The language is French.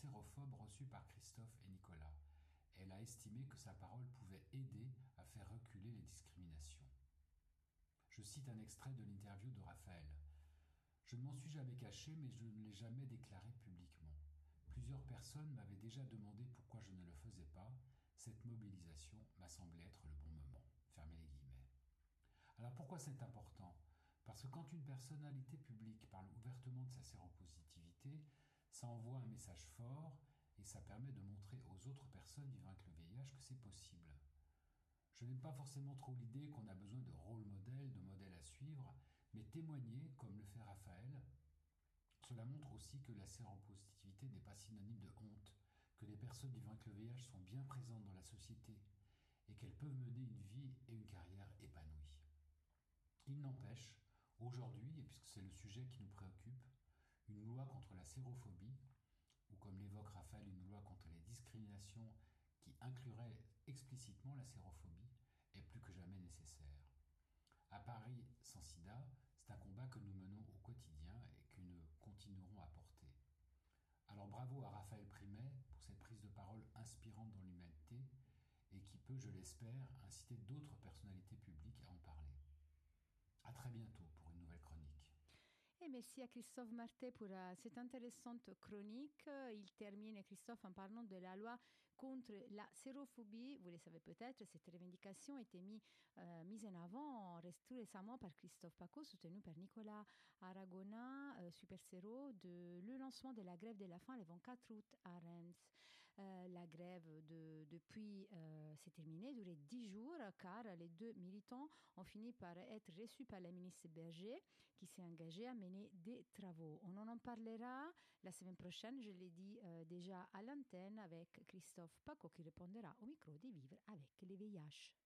sérophobe reçue par Christophe et Nicolas. Elle a estimé que sa parole pouvait aider à faire reculer les discriminations. Je cite un extrait de l'interview de Raphaël. « Je ne m'en suis jamais caché, mais je ne l'ai jamais déclaré publiquement. Plusieurs personnes m'avaient déjà demandé pourquoi je ne le faisais pas. Cette mobilisation m'a semblé être le bon moment. » Fermez les guillemets. Alors pourquoi c'est important ? Parce que quand une personnalité publique parle ouvertement de sa séropositivité, ça envoie un message fort et ça permet de montrer aux autres personnes vivant avec le VIH que c'est possible. Je n'aime pas forcément trop l'idée qu'on a besoin de rôle modèle, de modèles à suivre, mais témoigner, comme le fait Raphaël, cela montre aussi que la séropositivité n'est pas synonyme de honte, que les personnes vivant avec le VIH sont bien présentes dans la société et qu'elles peuvent mener une vie et une carrière épanouies. Il n'empêche, aujourd'hui, et puisque c'est le sujet qui nous préoccupe, une loi contre la sérophobie, ou comme l'évoque Raphaël, une loi contre les discriminations qui inclurait explicitement la sérophobie, est plus que jamais nécessaire. À Paris sans sida, c'est un combat que nous menons au quotidien et que nous continuerons à porter. Alors bravo à Raphaël Primet pour cette prise de parole inspirante dans l'humanité et qui peut, je l'espère, inciter d'autres personnalités publiques à en parler. À très bientôt pour une nouvelle chronique. Et merci à Christophe Martet pour cette intéressante chronique. Il termine, Christophe, en parlant de la loi contre la sérophobie. Vous le savez peut-être, cette revendication a été mise en avant tout récemment par Christophe Paco, soutenu par Nicolas Aragona, Super Séro, de le lancement de la grève de la faim le 24 août à Reims. La grève depuis s'est terminée, duré 10 jours, car les deux militants ont fini par être reçus par la ministre Berger, qui s'est engagée à mener des travaux. On en parlera la semaine prochaine, je l'ai dit déjà à l'antenne, avec Christophe Paco qui répondra au micro de Vivre avec les VIH.